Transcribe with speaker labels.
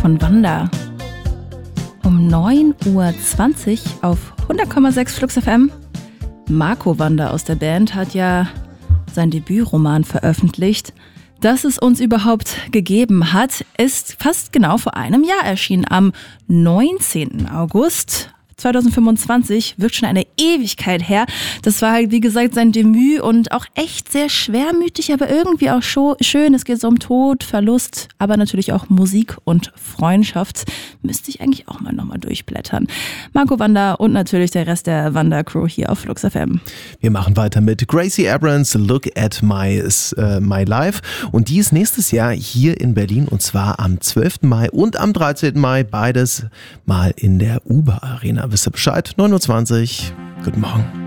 Speaker 1: von Wanda. Um 9:20 Uhr auf 100,6 Flux FM. Marco Wanda aus der Band hat ja sein Debütroman veröffentlicht. Dass es uns überhaupt gegeben hat, ist fast genau vor einem Jahr erschienen. Am 19. August 2025, wirkt schon eine Ewigkeit her. Das war halt, wie gesagt, sein Debüt und auch echt sehr schwermütig, aber irgendwie auch schön. Es geht so um Tod, Verlust, aber natürlich auch Musik und Freundschaft. Müsste ich eigentlich auch mal nochmal durchblättern. Marco Wanda und natürlich der Rest der Wanda-Crew hier auf Flux FM.
Speaker 2: Wir machen weiter mit Gracie Abrams, Look at My Life. Und die ist nächstes Jahr hier in Berlin und zwar am 12. Mai und am 13. Mai. Beides mal in der Uber Arena. Wisst ihr Bescheid? 9:20 Uhr. Guten Morgen.